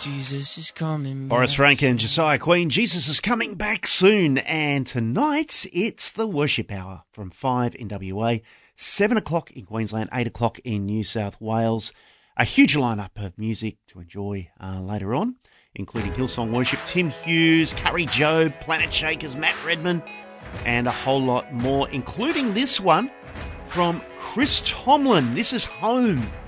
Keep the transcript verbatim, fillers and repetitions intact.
Jesus is coming back. Horace Frank and Josiah Queen, Jesus is coming back soon. And tonight, it's the Worship Hour from five in W A, seven o'clock in Queensland, eight o'clock in New South Wales. A huge lineup of music to enjoy uh, later on, including Hillsong Worship, Tim Hughes, Curry Job, Planet Shakers, Matt Redman, and a whole lot more, including this one from Chris Tomlin. This is Home.